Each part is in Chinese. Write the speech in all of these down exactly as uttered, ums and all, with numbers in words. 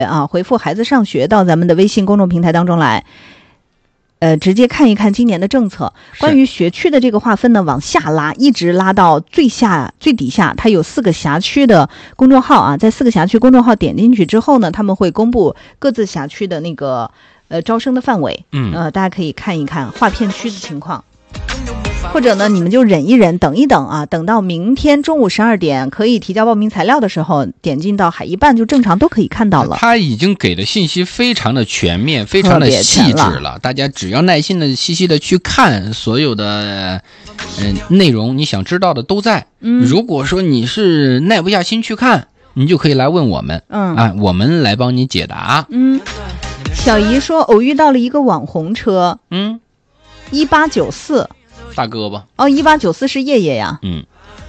啊，回复孩子上学到咱们的微信公众平台当中来，呃，直接看一看今年的政策。关于学区的这个划分呢，往下拉，一直拉到最下最底下，它有四个辖区的公众号啊，在四个辖区公众号点进去之后呢，他们会公布各自辖区的那个呃招生的范围， 嗯， 呃，大家可以看一看划片区的情况。或者呢，你们就忍一忍，等一等啊，等到明天中午十二点可以提交报名材料的时候，点进到海一办就正常都可以看到了。 他已经给的信息非常的全面，非常的细致了，大家只要耐心的、细细的去看所有的嗯、呃、内容，你想知道的都在。嗯，如果说你是耐不下心去看，你就可以来问我们，嗯啊，我们来帮你解答。 嗯，小姨说偶遇到了一个网红车， 嗯， 一八九四。 大哥吧？ 哦，一八九四是叶叶呀。 嗯，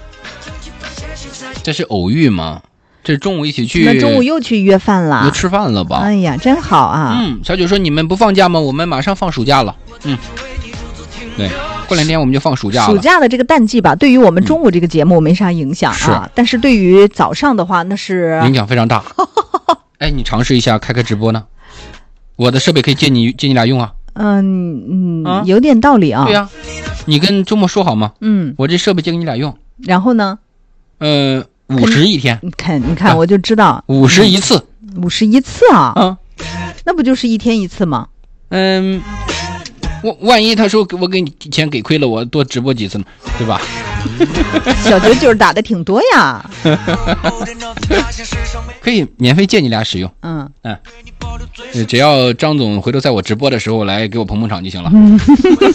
这是偶遇吗？这中午一起去？ 那中午又去约饭了？ 又吃饭了吧？ 哎呀，真好啊！ 嗯，小九说你们不放假吗？我们马上放暑假了。嗯，对，过两天我们就放暑假了。 暑假的这个淡季吧，对于我们中午这个节目没啥影响啊， 是， 但是对于早上的话，那是影响非常大。哎，你尝试一下开开直播呢？我的设备可以借你借你俩用啊。 嗯嗯、啊，有点道理啊。 对呀、啊，你跟周末说好吗？ 嗯， 我这设备借给你俩用。 然后呢？ 呃，五十一天。 你看，你看，我就知道。 五十一次。 五十一次啊？ 嗯， 那不就是一天一次吗？ 嗯，我万一他说我给你钱给亏了，我多直播几次呢，对吧？ 小九九打的挺多呀。 可以免费借你俩使用。 嗯嗯，只要张总回头在我直播的时候来给我捧捧场就行了。